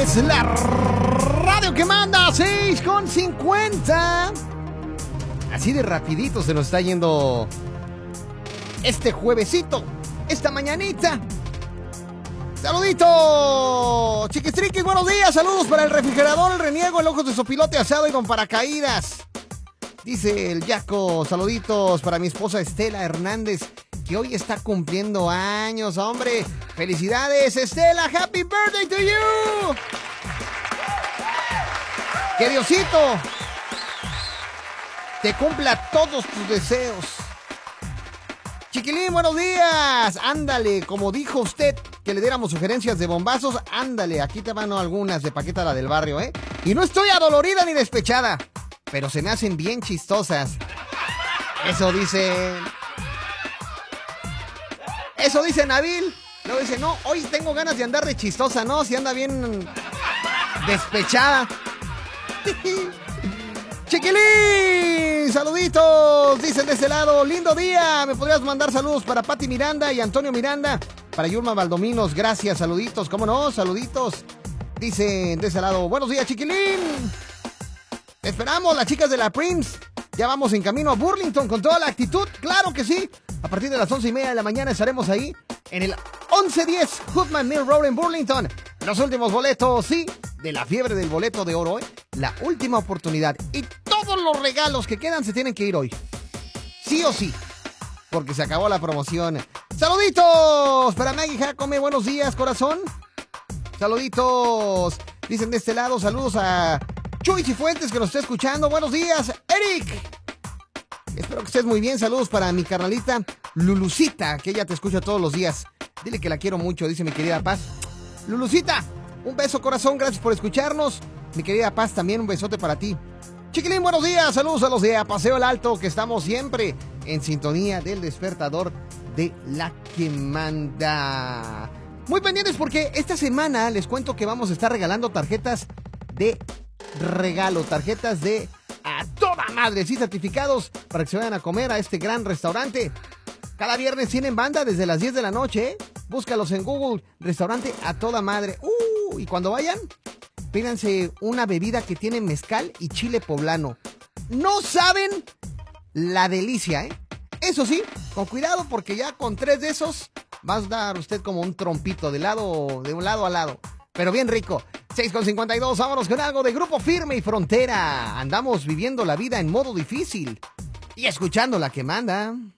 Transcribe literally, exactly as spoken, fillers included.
es la radio que manda, seis con cincuenta. Así de rapidito se nos está yendo este juevesito, esta mañanita. ¡Saludito! Chiquistriquis, buenos días. Saludos para el refrigerador, el reniego, el ojos de sopilote asado y con paracaídas. Dice el Yaco, saluditos para mi esposa Estela Hernández, que hoy está cumpliendo años, hombre. ¡Felicidades, Estela! ¡Happy birthday to you! ¡Que Diosito te cumpla todos tus deseos! Chiquilín, buenos días. Ándale, como dijo usted, que le diéramos sugerencias de bombazos. Ándale, aquí te van algunas de Paquita, la del barrio, ¿eh? Y no estoy adolorida ni despechada, pero se me hacen bien chistosas. Eso dice... Eso dice Nabil. Luego dice, no, hoy tengo ganas de andar de chistosa, ¿no? Si anda bien despechada. Chiquilín, saluditos, dicen de ese lado, lindo día. ¿Me podrías mandar saludos para Pati Miranda y Antonio Miranda? Para Yulma Valdominos, gracias, saluditos, ¿cómo no? Saluditos. Dicen de ese lado, buenos días, Chiquilín. Esperamos, las chicas de la Prince. Ya vamos en camino a Burlington con toda la actitud, claro que sí. A partir de las once y media de la mañana estaremos ahí en el once diez Hoodman Mill Road en Burlington. Los últimos boletos, sí, de la fiebre del boleto de oro, ¿eh? La última oportunidad. Y todos los regalos que quedan se tienen que ir hoy. Sí o sí, porque se acabó la promoción. ¡Saluditos! Para Maggie Jacome, buenos días, corazón. Saluditos. Dicen de este lado, saludos a Chuy Cifuentes, que nos está escuchando. Buenos días, Eric. Espero que estés muy bien. Saludos para mi carnalita Lulucita, que ella te escucha todos los días. Dile que la quiero mucho, dice mi querida Paz. Lulucita, un beso, corazón. Gracias por escucharnos. Mi querida Paz, también un besote para ti. Chiquilín, buenos días. Saludos a los de A Paseo el Alto, que estamos siempre en sintonía del despertador de la que manda. Muy pendientes porque esta semana les cuento que vamos a estar regalando tarjetas de regalo, tarjetas de a toda madre, sí, certificados para que se vayan a comer a este gran restaurante. Cada viernes tienen banda desde las diez de la noche, ¿eh? Búscalos en Google, restaurante a toda madre. Uh, y cuando vayan, pídanse una bebida que tiene mezcal y chile poblano. No saben la delicia, ¿eh? Eso sí, con cuidado porque ya con tres de esos va a dar usted como un trompito de lado, de un lado a lado. Pero bien rico. seis con cincuenta y dos, vámonos con algo de Grupo Firme y Frontera. Andamos viviendo la vida en modo difícil y escuchando la que manda.